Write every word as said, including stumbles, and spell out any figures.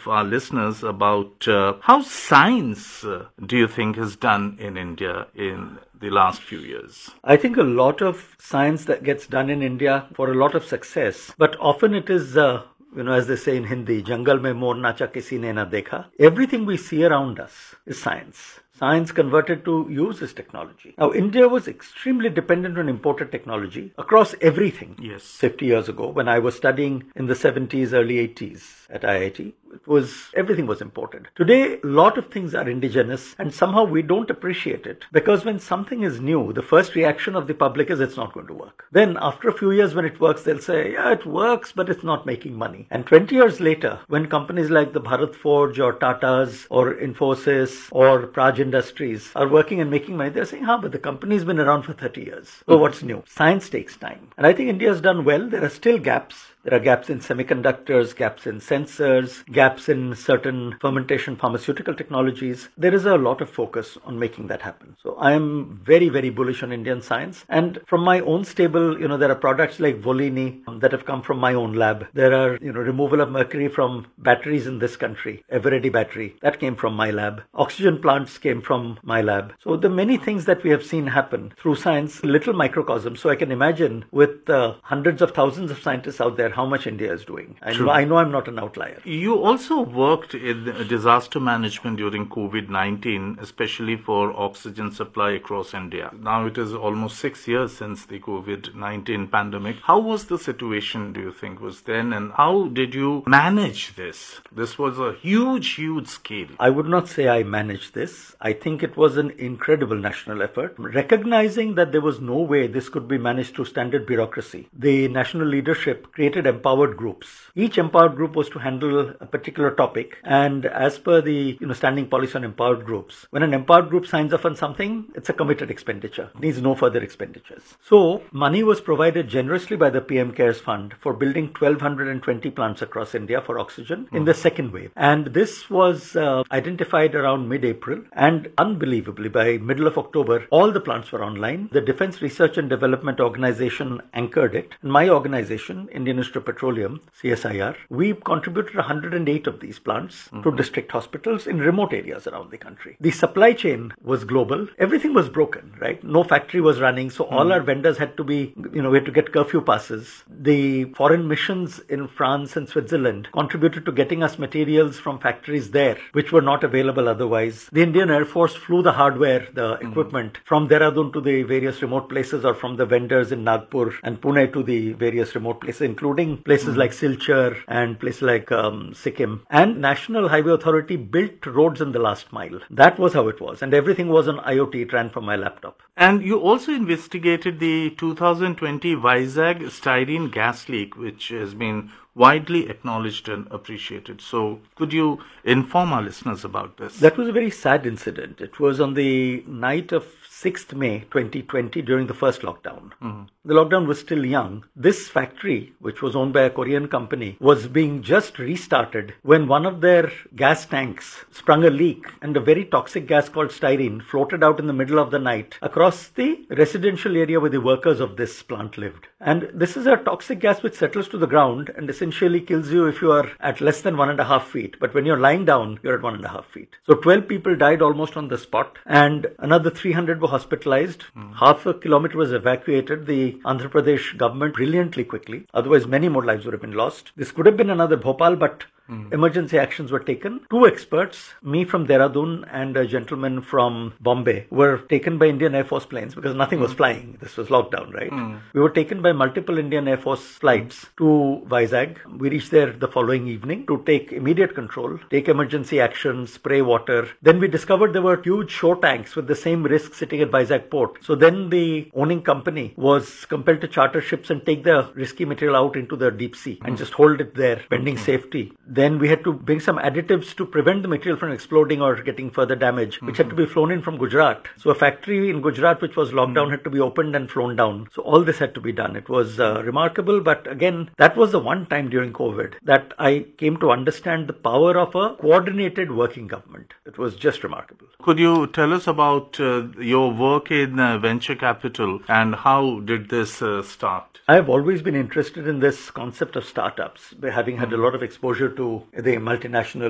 of our listeners about uh, how science, uh, do you think, has done in India in the last few years? I think a lot of science that gets done in India for a lot of success, but often it is, uh, you know, as they say in Hindi, jungle mein mor nacha kisi ne na dekha. Everything we see around us is science. Science converted to use this technology. Now, India was extremely dependent on imported technology across everything. Yes. fifty years ago, when I was studying in the seventies, early eighties at I I T, it was, everything was imported. Today, a lot of things are indigenous, and somehow we don't appreciate it, because when something is new, the first reaction of the public is it's not going to work. Then after a few years when it works, they'll say, yeah, it works, but it's not making money. And twenty years later, when companies like the Bharat Forge or Tatas or Infosys or Praj Industries are working and making money, they're saying, huh, but the company's been around for thirty years. So what's new? Science takes time. And I think India has done well. There are still gaps. There are gaps in semiconductors, gaps in sensors, gaps in certain fermentation pharmaceutical technologies. There is a lot of focus on making that happen. So I am very, very bullish on Indian science. And from my own stable, you know, there are products like Volini um, that have come from my own lab. There are, you know, removal of mercury from batteries in this country. Eveready battery, that came from my lab. Oxygen plants came from my lab. So the many things that we have seen happen through science, little microcosm. So I can imagine with uh, hundreds of thousands of scientists out there, how much India is doing. I know, I know I'm not an outlier. You also worked in disaster management during COVID nineteen, especially for oxygen supply across India. Now it is almost six years since the COVID nineteen pandemic. How was the situation, do you think, was then, and how did you manage this? This was a huge, huge scale. I would not say I managed this. I think it was an incredible national effort. Recognizing that there was no way this could be managed through standard bureaucracy, the national leadership created empowered groups. Each empowered group was to handle a particular topic, and as per the you know standing policy on empowered groups, when an empowered group signs off on something, it's a committed expenditure. It needs no further expenditures. So money was provided generously by the P M CARES Fund for building one thousand two hundred twenty plants across India for oxygen mm. in the second wave. And this was uh, identified around mid-April, and unbelievably by middle of October, all the plants were online. The Defence Research and Development Organization anchored it. And my organization, Indian Institute of Petroleum, C S I R, we contributed one hundred eight of these plants mm-hmm. to district hospitals in remote areas around the country. The supply chain was global. Everything was broken, right? No factory was running. So mm-hmm. all our vendors had to be, you know, we had to get curfew passes. The foreign missions in France and Switzerland contributed to getting us materials from factories there, which were not available otherwise. The Indian Air Force flew the hardware, the mm-hmm. equipment from Dehradun to the various remote places, or from the vendors in Nagpur and Pune to the various remote places, including places mm-hmm. like Silchar and places like um, Sikkim. And National Highway Authority built roads in the last mile. That was how it was. And everything was on IoT. It ran from my laptop. And you also investigated the two thousand twenty Vizag styrene gas leak, which has been widely acknowledged and appreciated. So could you inform our listeners about this? That was a very sad incident. It was on the night of sixth May twenty twenty, during the first lockdown. Mm-hmm. The lockdown was still young. This factory, which was owned by a Korean company, was being just restarted when one of their gas tanks sprung a leak, and a very toxic gas called styrene floated out in the middle of the night across the residential area where the workers of this plant lived. And this is a toxic gas which settles to the ground and essentially kills you if you are at less than one and a half feet. But when you're lying down, you're at one and a half feet. So twelve people died almost on the spot, and another three hundred were hospitalized. Mm. Half a kilometer was evacuated. The Andhra Pradesh government brilliantly quickly. Otherwise, many more lives would have been lost. This could have been another Bhopal, but Mm. emergency actions were taken. Two experts, me from Dehradun and a gentleman from Bombay, were taken by Indian Air Force planes because nothing mm. was flying. This was lockdown, right? Mm. We were taken by multiple Indian Air Force flights to Vizag. We reached there the following evening to take immediate control, take emergency action, spray water. Then we discovered there were huge shore tanks with the same risk sitting at Vizag port. So then the owning company was compelled to charter ships and take the risky material out into the deep sea mm. and just hold it there, pending mm. safety. Then we had to bring some additives to prevent the material from exploding or getting further damage, which mm-hmm. had to be flown in from Gujarat. So a factory in Gujarat, which was locked down, mm-hmm. had to be opened and flown down. So all this had to be done. It was uh, remarkable. But again, that was the one time during COVID that I came to understand the power of a coordinated working government. It was just remarkable. Could you tell us about uh, your work in uh, venture capital and how did this uh, start? I have always been interested in this concept of startups, having had a lot of exposure to the multinational